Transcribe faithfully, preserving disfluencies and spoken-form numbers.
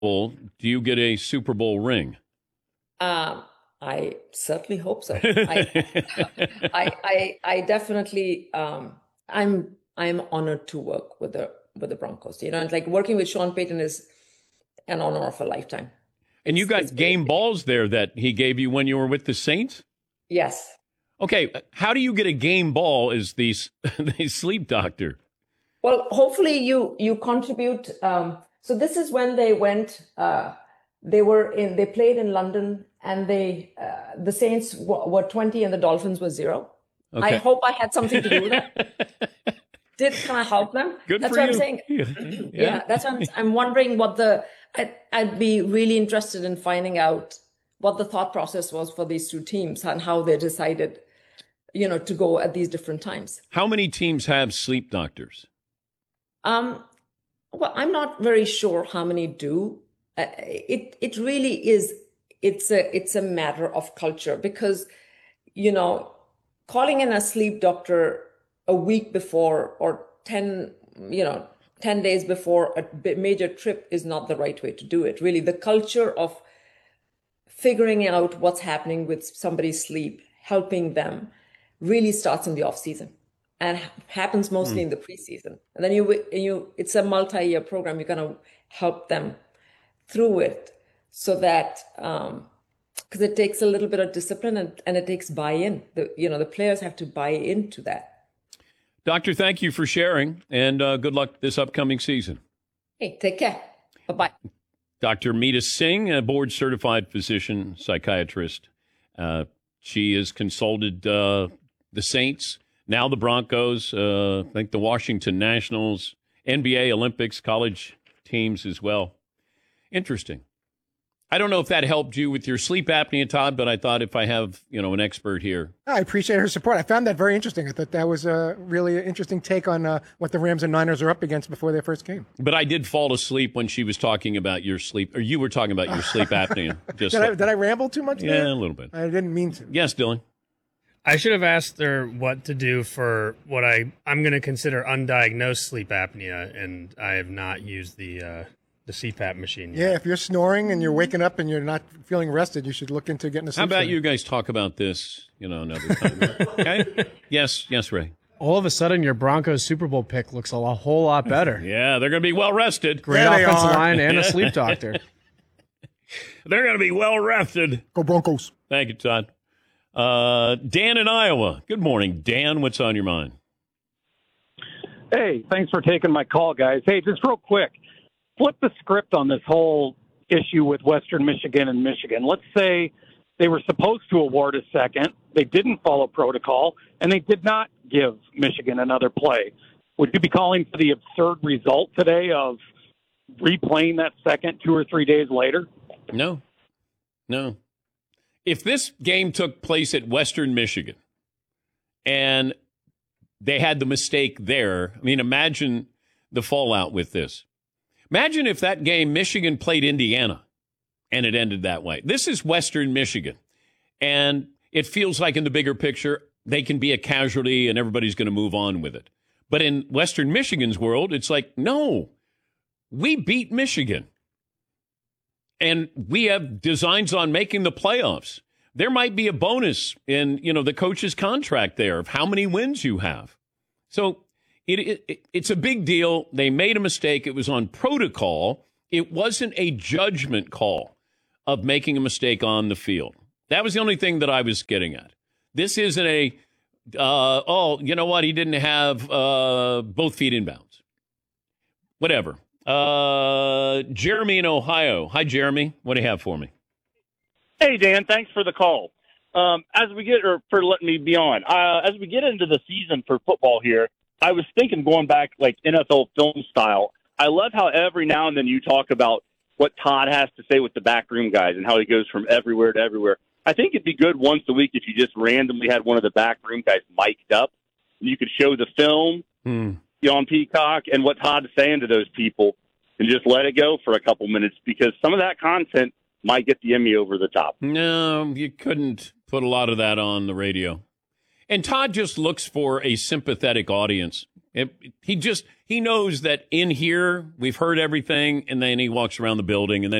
Bowl, do you get a Super Bowl ring? Um, I certainly hope so. I, I, I, I definitely, um, I'm, I'm honored to work with the with the Broncos. You know, it's like working with Sean Payton is an honor of a lifetime. And you It's- got it's game great. balls there that he gave you when you were with the Saints? Yes. Okay, how do you get a game ball as the, the sleep doctor? Well, hopefully you you contribute. Um, so this is when they went. Uh, they were in. They played in London, and they uh, the Saints w- were twenty, and the Dolphins were zero. Okay. I hope I had something to do with that. Did kind of help them? Good That's for what you. I'm saying. Yeah. Yeah, that's what I'm, I'm wondering what the. I'd, I'd be really interested in finding out what the thought process was for these two teams and how they decided, you know, to go at these different times. How many teams have sleep doctors? Um, well, I'm not very sure how many do. Uh, it it really is. It's a it's a matter of culture because, you know, calling in a sleep doctor a week before or ten, you know, ten days before a b- major trip is not the right way to do it. Really, the culture of figuring out what's happening with somebody's sleep, helping them, really starts in the off season. And ha- happens mostly Mm. in the preseason, and then you you it's a multi-year program. You're gonna help them through it, so that um, because it takes a little bit of discipline and, and it takes buy-in. The you know the players have to buy into that. Doctor, thank you for sharing, and uh, good luck this upcoming season. Hey, take care. Bye bye. Doctor Meeta Singh, a board-certified physician, psychiatrist. Uh, she has consulted uh, the Saints, now the Broncos, uh, I think the Washington Nationals, N B A, Olympics, college teams as well. Interesting. I don't know if that helped you with your sleep apnea, Todd, but I thought if I have, you know, an expert here. I appreciate her support. I found that very interesting. I thought that was a really interesting take on uh, what the Rams and Niners are up against before their first game. But I did fall asleep when she was talking about your sleep, or you were talking about your sleep apnea. Just Did I, like- did I ramble too much yeah, there? a little bit. I didn't mean to. Yes, Dylan. I should have asked her what to do for what I, I'm going to consider undiagnosed sleep apnea, and I have not used the uh, the C PAP machine yet. Yeah, if you're snoring and you're waking up and you're not feeling rested, you should look into getting a sleep How about study. you guys talk about this, you know, another time? Okay? Yes, yes, Ray. All of a sudden, your Broncos Super Bowl pick looks a lo- whole lot better. Yeah, they're going to be well rested. Great Yeah, they offensive are. line and Yeah. a sleep doctor. They're going to be well rested. Go Broncos. Thank you, Todd. Uh, Dan in Iowa. Good morning, Dan. What's on your mind? Hey, thanks for taking my call, guys. Hey, just real quick, flip the script on this whole issue with Western Michigan and Michigan. Let's say they were supposed to award a second, they didn't follow protocol, and they did not give Michigan another play. Would you be calling for the absurd result today of replaying that second two or three days later? No. No. If this game took place at Western Michigan and they had the mistake there, I mean, imagine the fallout with this. Imagine if that game Michigan played Indiana and it ended that way. This is Western Michigan. And it feels like in the bigger picture, they can be a casualty and everybody's going to move on with it. But in Western Michigan's world, it's like, no, we beat Michigan. And we have designs on making the playoffs. There might be a bonus in, you know, the coach's contract there of how many wins you have. So it, it it's a big deal. They made a mistake. It was on protocol. It wasn't a judgment call of making a mistake on the field. That was the only thing that I was getting at. This isn't a, uh, oh, you know what? He didn't have uh, both feet in bounds. Whatever. Uh, Jeremy in Ohio. Hi, Jeremy. What do you have for me? Hey, Dan, thanks for the call. Um, as we get, or for letting me be on, uh, as we get into the season for football here, I was thinking going back like N F L film style. I love how every now and then you talk about what Todd has to say with the backroom guys and how he goes from everywhere to everywhere. I think it'd be good once a week if you just randomly had one of the backroom guys mic'd up and you could show the film Hmm. you know, on Peacock and what Todd's saying to those people and just let it go for a couple minutes because some of that content might get the Emmy over the top. No, you couldn't put a lot of that on the radio. And Todd just looks for a sympathetic audience. It, he just he knows that in here we've heard everything, and then he walks around the building, and then